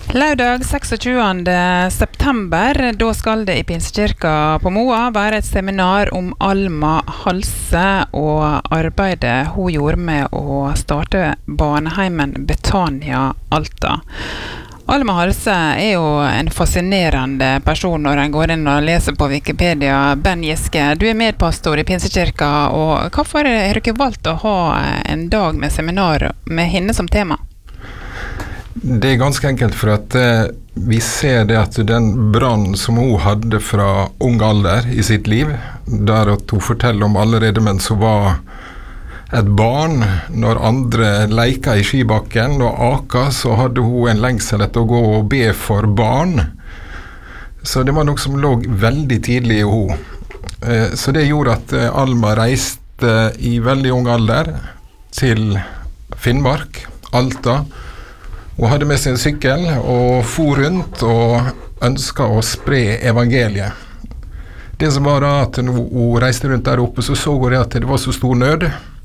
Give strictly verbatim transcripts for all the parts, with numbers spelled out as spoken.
Lørdag tjueseks september, da skal det i Pinsekirka på Moa være et seminar om Alma Halse og arbeidet hun gjorde med å starte barneheimen Betania Alta. Alma Halse er jo en fascinerende person når en går inn og leser på Wikipedia. Ben Giske, du er medpastor i Pinsekirka, og hvorfor har dere valgt å ha en dag med seminar med henne som tema? Det er ganske enkelt for at eh, vi ser det at den brann som hun hadde fra ung alder i sitt liv, der at hun forteller om allerede mens hun var et barn, når andre leika i skibakken og aka, så hadde hun en lengsel etter å gå og be for barn. Så det var noe som lå veldig tidlig i henne. Eh, så det gjorde at eh, Alma reiste i veldig ung alder til Finnmark, Alta. Hun hadde med sin sykkel og for rundt og ønsket å spre evangeliet. Det som var da at når hun reiste rundt der oppe, så så hun det at det var så stor nød,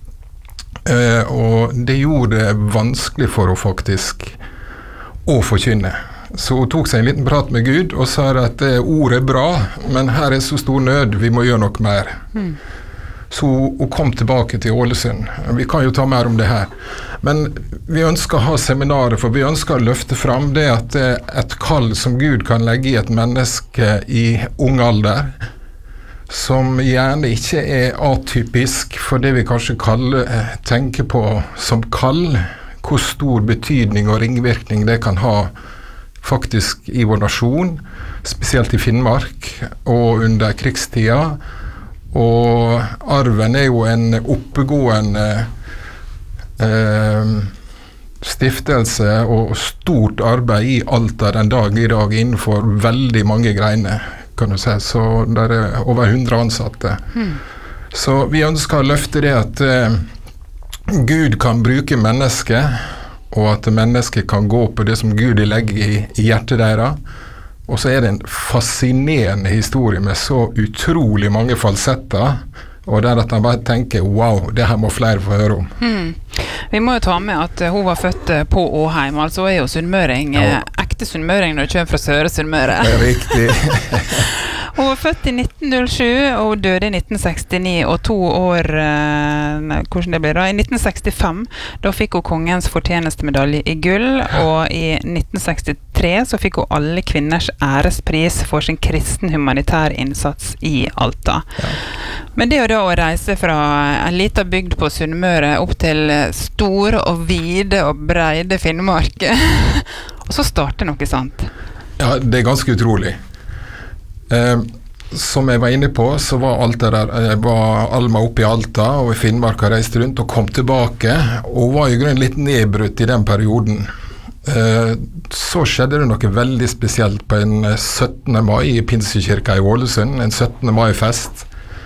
eh, og det gjorde det vanskelig for henne faktisk å forkynne. Så hun tok seg en liten prat med Gud og sa at eh, ordet er bra, men her er så stor nød, vi må gjøre noe mer. Mm. Så hun kom tilbake til Ålesund. Vi kan jo ta mer om det her. Men vi ønsker å ha seminarer, for vi ønsker å løfte fram det at det er et kall som Gud kan legge i et menneske i ung alder, som gjerne ikke er atypisk for det vi kanskje kaller, tenker på som kall, hvor stor betydning og ringvirkning det kan ha faktisk i vår nasjon, spesielt i Finnmark og under krigstida. Og arven er jo en oppegående eh, stiftelse og stort arbeid i Alta den dag i dag innenfor veldig mange greiner, kan du si. Så der er over hundre ansatte. Mm. Så vi ønsker å løfte det at eh, Gud kan bruke mennesker, og at mennesker kan gå på det som Gud legger i, i hjertet deres. Og så er det en fascinerende historie med så utrolig mange falsetter, og der at han bare tenker, wow, det her må flere få høre om. Hmm. Vi må jo ta med at hun var født på Åheim, altså er jo sunnmøring, ja. Ekte sunnmøring når du kommer fra Søre Sunnmøre. Det er riktig. Hun var født i nitten null sju, og hun døde i nitten sekstini, og to år, nei, hvordan det ble da, i nitten sekstifem, da fikk hun kongens fortjenestemedalje i gull, og i nitten sekstitre så fikk hun alle kvinners ærespris for sin kristen humanitær innsats i Alta. Ja. Men det er jo da å reise fra en liten bygd på Sunnmøre opp til store og vide og breide Finnmark, og så starter noe sant. Ja, det er ganske utrolig. Eh, som jeg var inne på, så var, Alta der, eh, var Alma oppe i Alta og i Finnmark har reist rundt og kom tilbake, og var i grunnen litt nedbrutt i den perioden. Eh, så skjedde det noe veldig spesielt på en syttende mai i Pinsekirka i Ålesund, en syttende mai-fest,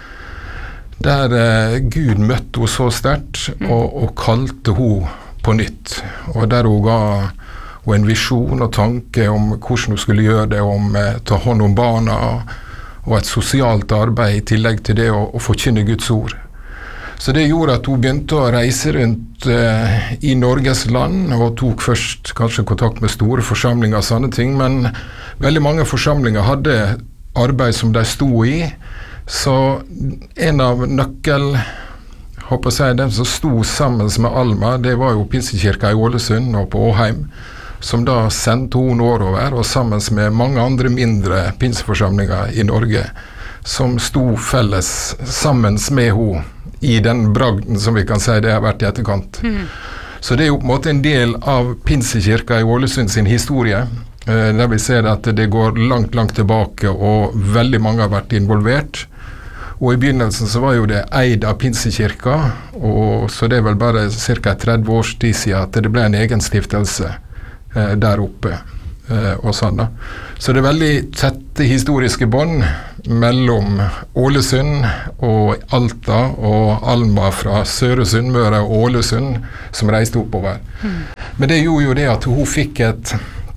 der eh, Gud møtte henne så sterkt og, og kalte henne på nytt, og der hun ga og en visjon og tanke om hvordan hun skulle gjøre det, om eh, ta hånd om barna, og et sosialt arbeid i tillegg til det å, å forkynne Guds ord. Så det gjorde at hun begynte å reise rundt eh, i Norges land, og tok først kanskje kontakt med store forsamlinger og sånne ting, men veldig mange forsamlinger hadde arbeid som de stod i, så en av nøkkel, håper jeg, den som stod sammen med Alma, det var jo Pinsekirka i Ålesund og på Åheim, som da sendte hun nordover, og sammen med mange andre mindre pinseforsamlinger i Norge, som sto felles sammen med henne i den bragden som vi kan si det har vært i etterkant. Mm. Så det er jo på en måte en del av Pinsekirka i Ålesund sin historie, eh, der vi ser at det går langt, langt tilbake, og veldig mange har vært involvert. Og i begynnelsen så var jo det eid av Pinsekirka, og så det er vel bare ca. tretti års tid siden at det ble en egen stiftelse der oppe eh, og sånn da. Så det er veldig tette historiske bånd mellom Ålesund og Alta og Alma fra Søre Sunnmøre og Ålesund som reiste oppover. Mm. Men det gjorde jo det at hun fikk et,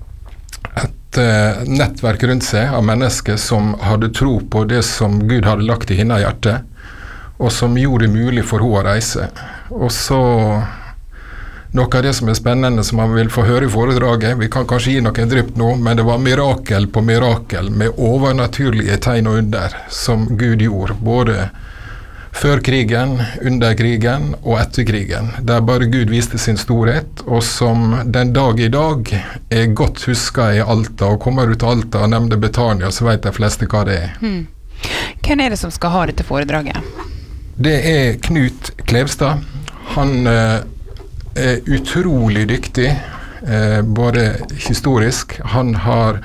et uh, nettverk rundt seg av mennesker som hadde tro på det som Gud hadde lagt i hennes hjerte, og som gjorde det mulig for henne å reise. Og så noe av det som er spennende som man vil få høre i foredraget. Vi kan kanskje gi noen drypp nå, men det var mirakel på mirakel med overnaturlige tegn og under som Gud gjorde, både før krigen, under krigen og etter krigen, der bare Gud viste sin storhet, og som den dag i dag er godt husket i Alta, og kommer ut av Alta og nevner Betania, så vet de fleste hva det er. Hmm. Hvem er det som skal ha dette foredraget? Det er Knut Klevstad. Han eh, er utrolig dyktig, eh, både historisk. Han, har,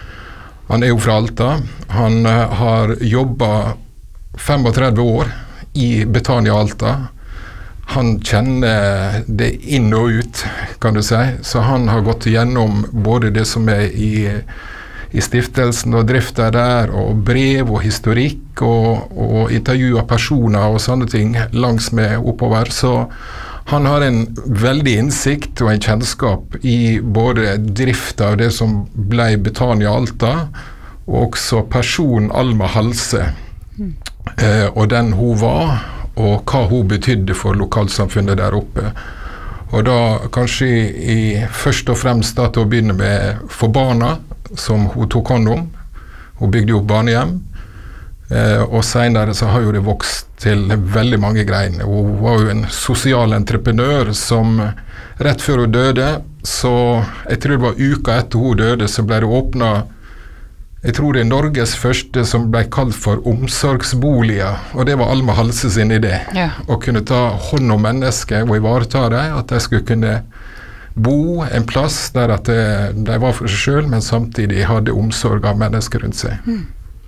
han er jo fra Alta. Han eh, har jobbet femogtredve år i Betania Alta. Han kjenner det inn og ut, kan du si. Så han har gått igjennom både det som er i, i stiftelsen og driften der, og brev og historikk, og, og intervju av personer og sånne ting langs med oppover. Så han har en veldig innsikt og en kjennskap i både driften av det som ble Betania Alta, og også personen Alma Halse. Mm. Eh, og den hun var, og hva hun betydde for lokalsamfunnet der oppe. Og da kanskje i, først og fremst da, til å begynne med for barna, som hun tok hånd om. Hun bygde opp barnehjem, eh, og senere så har jo det vokst til veldig mange greiner. Hun var jo en sosial entreprenør som rett før hun døde, så jeg tror det var uka etter hun døde, så ble det åpnet. Jeg tror det er Norges første som ble kalt for omsorgsboliger, og det var Alma Halse sin idé. Ja. Å kunne ta hånd om mennesker og ivareta dem, at de skulle kunne bo en plass der at de, de var for seg selv, men samtidig hadde omsorg av mennesker rundt seg. Mm.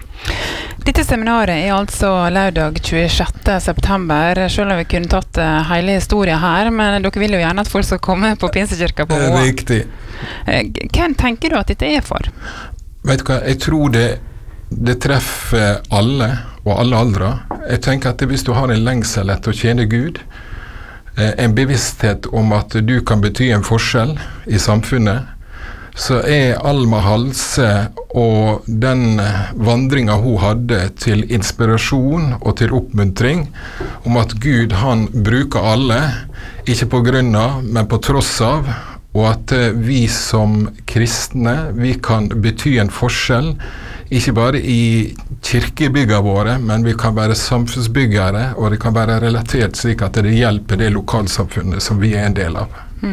Dette seminaret er altså lørdag tjuesjette september, selv om vi kunne tatt hele historien her, men dere vil jo gjerne at folk skal komme på Pinsekirka på Moa. Riktig. Hvem tenker du at dette er for? Vet du hva, jeg tror det, det treffer alle, og alle aldre. Jeg tenker at hvis du har en lengsel etter å tjene Gud, eh, en bevissthet om at du kan bety en forskjell i samfunnet, så er Alma Halse og den vandringen hun hadde til inspirasjon og til oppmuntring, om at Gud han bruker alle, ikke på grunn av, men på tross av, og at vi som kristne, vi kan bety en forskjell, ikke bare i kirkebyggene våre, men vi kan være samfunnsbyggere, og det kan være relatert slik at det hjelper det lokalsamfunnet som vi er en del av. Mm.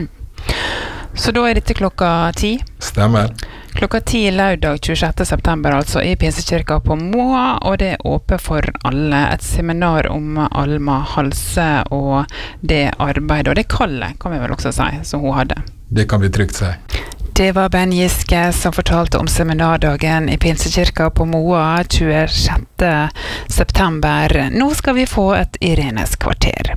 Så da er dette klokka ti? Stemmer. Klokka ti lørdag tjuesjette september, altså i Pinsekirka på Moa, og det er åpent for alle. Et seminar om Alma Halse og det arbeidet, og det kallet, kan vi vel også si, som hun hadde. Det kan vi trygt si. Det var Ben Giske som fortalte om seminardagen i Pinsekirka på Moa tjuesjette september. Nå skal vi få et Irenes kvarter.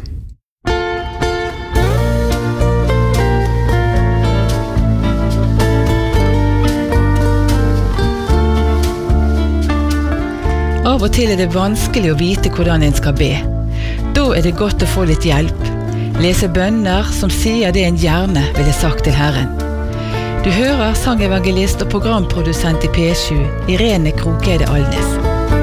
Av og til er det vanskelig å vite hvordan en skal be. Da er det godt å få litt hjelp. Lese bønner som sier det en gjerne ville sagt til Herren. Du hører sangevangelist og programprodusent i P sju, Irene Krokede Alnes.